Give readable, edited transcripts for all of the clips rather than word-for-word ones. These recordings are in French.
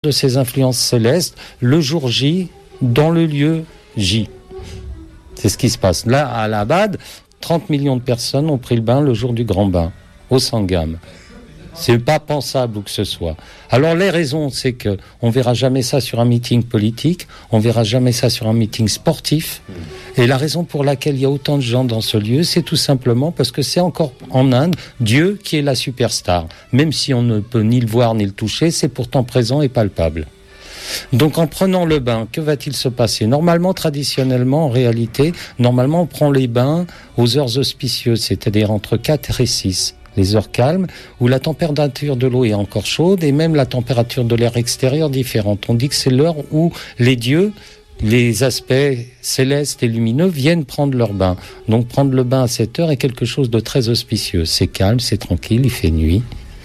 de ces influences célestes le jour J, dans le lieu J. C'est ce qui se passe. Là, à Allahabad, 30 millions de personnes ont pris le bain le jour du grand bain, au Sangam. C'est pas pensable ou que ce soit. Alors les raisons, c'est que on verra jamais ça sur un meeting politique, on verra jamais ça sur un meeting sportif. Et la raison pour laquelle il y a autant de gens dans ce lieu, c'est tout simplement parce que c'est encore en Inde Dieu qui est la superstar. Même si on ne peut ni le voir ni le toucher, c'est pourtant présent et palpable. Donc en prenant le bain, que va-t-il se passer ? Normalement, traditionnellement, en réalité, on prend les bains aux heures auspicieuses, c'est-à-dire entre 4 et 6. Les heures calmes, où la température de l'eau est encore chaude et même la température de l'air extérieur différente. On dit que c'est l'heure où les dieux, les aspects célestes et lumineux viennent prendre leur bain. Donc prendre le bain à cette heure est quelque chose de très auspicieux. C'est calme, c'est tranquille, il fait nuit.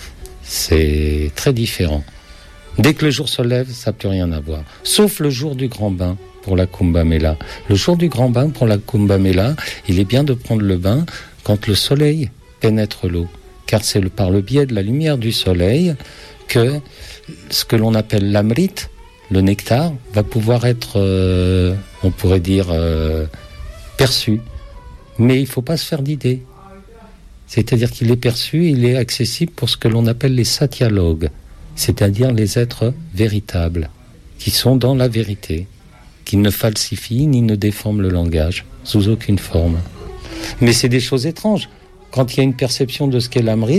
C'est très différent. Dès que le jour se lève, ça n'a plus rien à voir. Sauf le jour du grand bain pour la Kumbh Mela. Le jour du grand bain pour la Kumbh Mela, il est bien de prendre le bain quand le soleil pénètre l'eau, car c'est par le biais de la lumière du soleil que ce que l'on appelle l'amrit, le nectar, va pouvoir être, on pourrait dire, perçu. Mais il ne faut pas se faire d'idées. C'est-à-dire qu'il est perçu, il est accessible pour ce que l'on appelle les satyalogues, c'est-à-dire les êtres véritables, qui sont dans la vérité, qui ne falsifient ni ne déforment le langage, sous aucune forme. Mais c'est des choses étranges. Quand il y a une perception de ce qu'est l'amrit,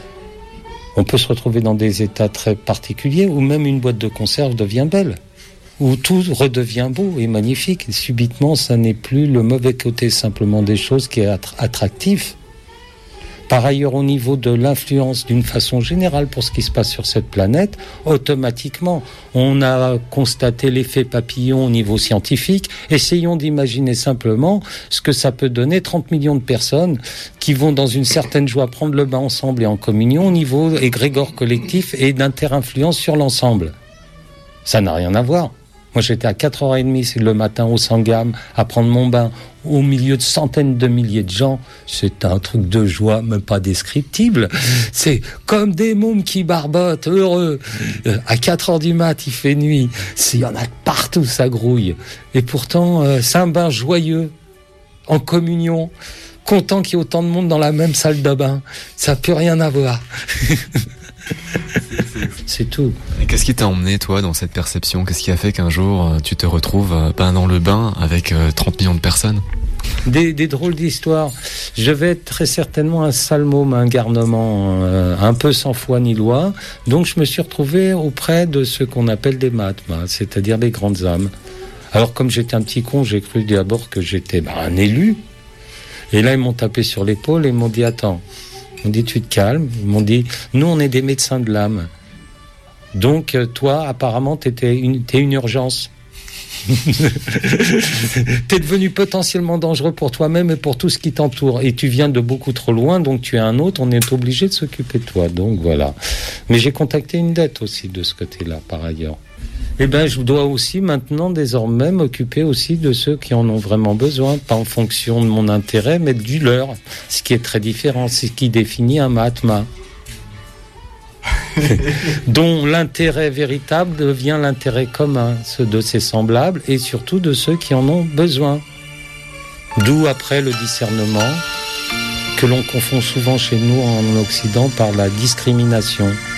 on peut se retrouver dans des états très particuliers où même une boîte de conserve devient belle, où tout redevient beau et magnifique. Et subitement, ça n'est plus le mauvais côté simplement des choses qui est attractif. Par ailleurs, au niveau de l'influence d'une façon générale pour ce qui se passe sur cette planète, automatiquement, on a constaté l'effet papillon au niveau scientifique. Essayons d'imaginer simplement ce que ça peut donner 30 millions de personnes qui vont dans une certaine joie prendre le bain ensemble et en communion au niveau égrégore collectif et d'inter-influence sur l'ensemble. Ça n'a rien à voir. Moi, j'étais à 4h30 le matin au Sangam à prendre mon bain au milieu de centaines de milliers de gens. C'est un truc de joie, même pas descriptible. C'est comme des mômes qui barbotent, heureux. À 4h du mat, il fait nuit. Il y en a partout, ça grouille. Et pourtant, c'est un bain joyeux, en communion, content qu'il y ait autant de monde dans la même salle de bain. Ça n'a plus rien à voir. C'est tout. Et qu'est-ce qui t'a emmené, toi, dans cette perception ? Qu'est-ce qui a fait qu'un jour, tu te retrouves dans le bain avec 30 millions de personnes ? Des drôles d'histoires. Je vais être très certainement un sale môme, un garnement, un peu sans foi ni loi. Donc je me suis retrouvé auprès de ce qu'on appelle des mahatmas, c'est-à-dire des grandes âmes. Alors comme j'étais un petit con, j'ai cru d'abord que j'étais un élu. Et là, ils m'ont tapé sur l'épaule et m'ont dit « Attends ». Ils m'ont dit « Tu te calmes ». Ils m'ont dit « Nous, on est des médecins de l'âme. Donc, toi, apparemment, t'es une urgence. T'es devenu potentiellement dangereux pour toi-même et pour tout ce qui t'entoure. Et tu viens de beaucoup trop loin, donc tu es un autre, on est obligé de s'occuper de toi. Donc, voilà. Mais j'ai contacté une dette aussi de ce côté-là, par ailleurs. Eh bien, je dois aussi maintenant, désormais, m'occuper aussi de ceux qui en ont vraiment besoin, pas en fonction de mon intérêt, mais du leur. Ce qui est très différent, c'est ce qui définit un Mahatma. Dont l'intérêt véritable devient l'intérêt commun, ceux de ses semblables et surtout de ceux qui en ont besoin. D'où après le discernement que l'on confond souvent chez nous en Occident par la discrimination.